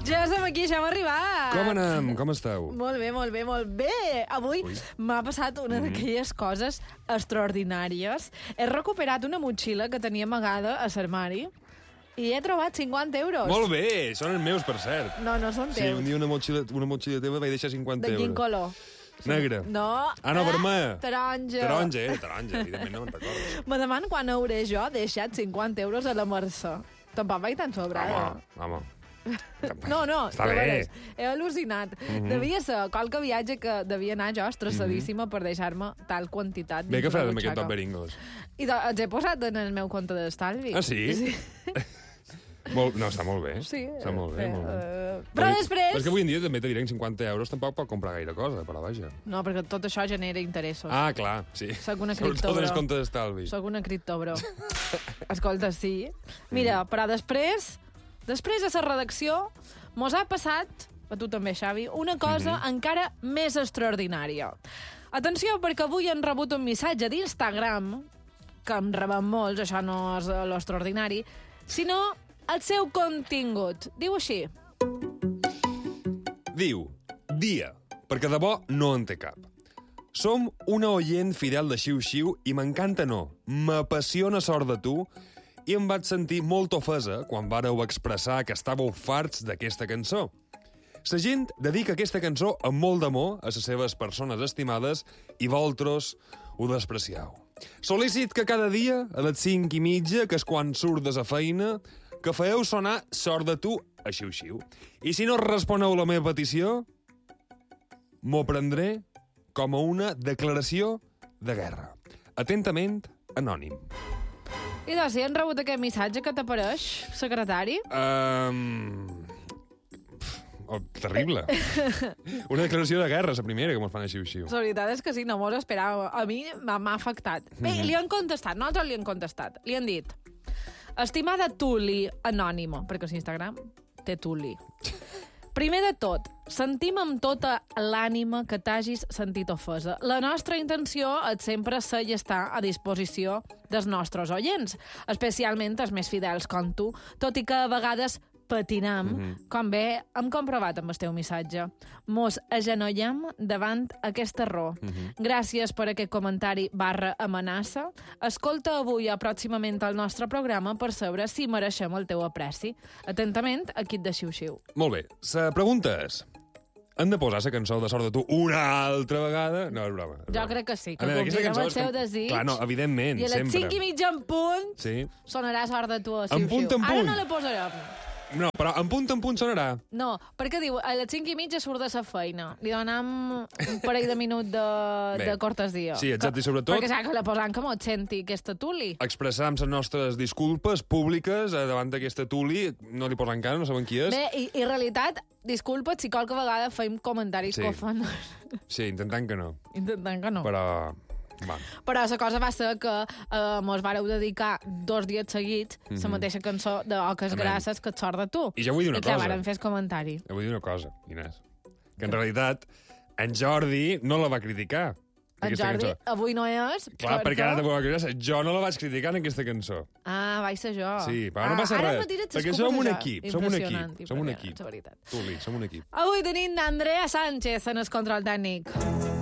Ja som aquí, ja hem arribat. Com anem? Com esteu? Molt bé, molt bé, molt bé. Avui m'ha passat una d'aquelles coses extraordinàries. He recuperat una motxilla que tenia amagada a l'armari i he trobat 50 euros. Molt bé, són els meus, per cert. No, no són teus. Sí, un dia una motxilla teva vaig deixar 50 euros. De quin color? Negre. No. Ah, no, vermella. Taronja. Taronja, evidentment no me'n recordo. Me demano quan hauré jo deixat 50 euros a la Mercè. Tampoc vaig tan sobrada. Home. No, Està ja bé. veuràs. He al·lucinat. Devia ser qualque viatge que devia anar jo estressadíssima per deixar-me tal quantitat. Bé que dins la faràs amb aquest butxaca. top beringos. I els he posat en el meu compte d'estalvi. Ah, sí? No, està molt bé. Sí. Està molt bé, molt bé. Però després... És que avui en dia també te diré que 50 euros tampoc pot comprar gaire cosa, però vaja. No, perquè tot això genera interessos. Ah, clar, sí. Soc una Sobretot criptobro. en els comptes d'estalvi. Soc una criptobro. Escolta, sí. Mira, però després a la redacció, mos ha passat, a tu també, Xavi, una cosa encara més extraordinària. Atenció, perquè avui han rebut un missatge d'Instagram, que em reben molts, això no és l'extraordinari, sinó el seu contingut. Diu així. Diu, dia, perquè de bo no en té cap. Som una oient fidel de Xiu Xiu i m'encanta no, m'apassiona Sort de tu i em vaig sentir molt ofesa quan vàreu expressar que estàveu farts d'aquesta cançó. La gent dedica aquesta cançó amb molt d'amor a les seves persones estimades i vosaltres ho despreciau. Sol·licit que cada dia, a les 5:30, que és quan surt de la feina, que feu sonar Sort de tu a Xiu Xiu. I si no responeu la meva petició, m'ho prendré com a una declaració de guerra. Atentament, anònim. I doncs, si han rebut aquest missatge, què t'apareix, secretari? Terrible. Una declaració de guerra, la primera que mos fan a Xiu Xiu. La veritat és que sí, no m'ho esperava. A mi m'ha afectat. Bé, li han contestat, nosaltres li han contestat. Li han dit, estimada Tuli anònima, perquè l'Instagram té Tuli. Primer de tot, sentim amb tota l'ànima que t'hagis sentit ofesa. La nostra intenció és sempre ser i estar a disposició dels nostres oients, especialment els més fidels com tu, tot i que a vegades patinam, com bé hem comprovat amb el teu missatge. Mos agenollem davant aquest error. Gràcies per aquest comentari /amenaça. Escolta avui o pròximament el nostre programa per saber si mereixem el teu apreci. Atentament, equip de Xiu Xiu. Molt bé. La pregunta és, hem de posar la cançó de Sort de tu una altra vegada? No, és broma. Jo crec que sí, que aquesta complirem cançó el seu és desig. Clar, no, evidentment, I a les sempre. 5:30 en punt Sí. sonarà Sort de tu a Xiu En punt, Xiu. en Ara punt. no la posarem. No, però en punt sonarà. No, perquè diu, a les 5:30 surt de la feina. Li donam un parell de minuts de cortesia. Sí, exacte, i sobretot- Perquè s'ha que la posant que mos senti aquesta Tuli. Expressam les nostres disculpes públiques davant d'aquesta Tuli. No li posen cara, no sabem qui és. Bé, i en realitat, disculpa't si qualque vegada feim comentaris Sí. que fan. Sí, intentant que no. Intentant que no. Però... Va. Però la cosa va ser que mos vareu dedicar 2 dies seguits la mateixa cançó d'Oques Amen. Grasses que et Sort de tu. I ja vull dir una I clar, cosa. varen fer el comentari. Vull dir una cosa, Inés. Que en realitat en Jordi no la va criticar. En aquesta Jordi, cançó. avui no és... Clar, perquè ara t'ho va jo no la vaig criticar en aquesta cançó. Ah, vaig ser jo. Sí, però no passa ara res. no tires Perquè excuses som un a jo. equip, som un equip, Impressionant, som un impressionant, equip. la veritat. Tuli, som un equip. Avui tenim Andrea Sánchez en el control tècnic.